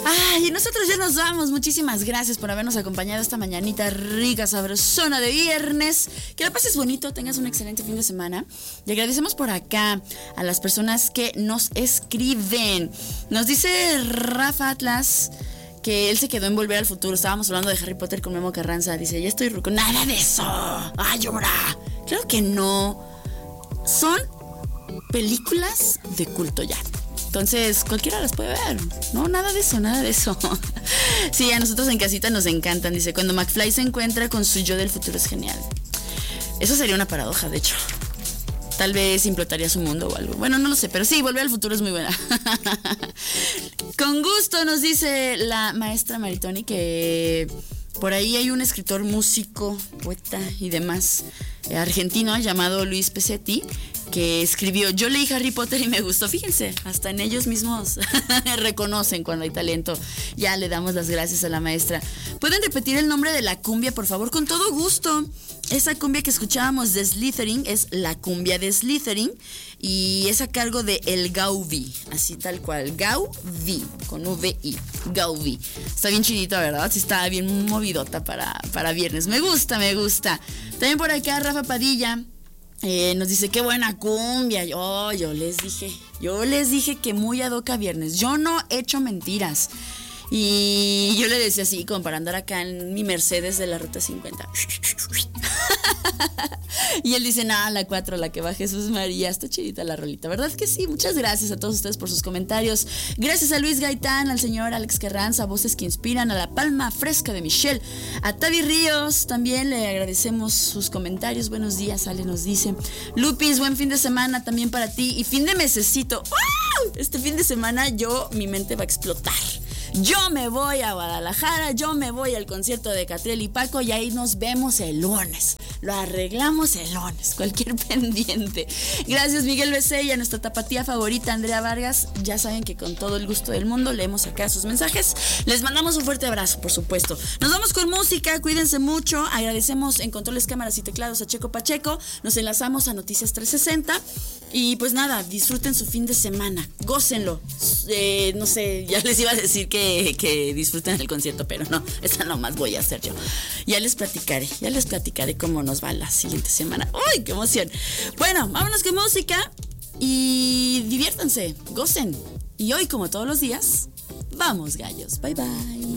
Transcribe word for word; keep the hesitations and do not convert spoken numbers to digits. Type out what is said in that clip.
Ay, y nosotros ya nos vamos. Muchísimas gracias por habernos acompañado esta mañanita rica, sabrosona de viernes. Que la pases bonito, tengas un excelente fin de semana. Y agradecemos por acá a las personas que nos escriben. Nos dice Rafa Atlas que él se quedó en Volver al Futuro. Estábamos hablando de Harry Potter con Memo Carranza. Dice, ya estoy ruco. Nada de eso. Ay, llora. Claro que no. Son películas de culto ya. Entonces, cualquiera las puede ver. No, nada de eso, nada de eso. Sí, a nosotros en casita nos encantan. Dice, cuando McFly se encuentra con su yo del futuro es genial. Eso sería una paradoja, de hecho. Tal vez implotaría su mundo o algo. Bueno, no lo sé, pero sí, Volver al Futuro es muy buena. Con gusto nos dice la maestra Maritoni que por ahí hay un escritor, músico, poeta y demás eh, argentino llamado Luis Pesetti, que escribió, yo leí Harry Potter y me gustó. Fíjense, hasta en ellos mismos reconocen cuando hay talento. Ya le damos las gracias a la maestra. ¿Pueden repetir el nombre de la cumbia, por favor? Con todo gusto. Esa cumbia que escuchábamos de Slytherin es la cumbia de Slytherin y es a cargo de El Gauvi, así tal cual, Gauvi, con V I, Gauvi. Está bien chidita, ¿verdad? Sí, está bien movidota para, para viernes. Me gusta, me gusta. También por acá Rafa Padilla eh, nos dice, qué buena cumbia. Yo, yo les dije, yo les dije que muy ad hoc a viernes. Yo no he hecho mentiras. Y yo le decía así, como para andar acá en mi Mercedes de la Ruta cincuenta. Y él dice, nada, la cuatro, la que va Jesús María. Está chidita la rolita, ¿verdad que sí? Muchas gracias a todos ustedes por sus comentarios. Gracias a Luis Gaitán, al señor Alex Carranza, voces que inspiran, a la palma fresca de Michelle, a Tavi Ríos, también le agradecemos sus comentarios. Buenos días, Ale nos dice. Lupis, buen fin de semana también para ti. Y fin de mesecito. ¡Wow! Este fin de semana yo, mi mente va a explotar. Yo me voy a Guadalajara, yo me voy al concierto de Catriel y Paco y ahí nos vemos el lunes. Lo arreglamos el lunes, cualquier pendiente. Gracias Miguel Becerra, nuestra tapatía favorita Andrea Vargas. Ya saben que con todo el gusto del mundo leemos acá sus mensajes. Les mandamos un fuerte abrazo, por supuesto. Nos vamos con música, cuídense mucho. Agradecemos en controles, cámaras y teclados a Checo Pacheco. Nos enlazamos a Noticias trescientos sesenta. Y pues nada, disfruten su fin de semana, gócenlo. Eh, no sé, ya les iba a decir que, que disfruten el concierto, pero no, esa nomás voy a hacer yo. Ya les platicaré, ya les platicaré cómo nos va la siguiente semana. ¡Uy, qué emoción! Bueno, vámonos con música y diviértanse, gocen. Y hoy, como todos los días, vamos gallos. Bye, bye.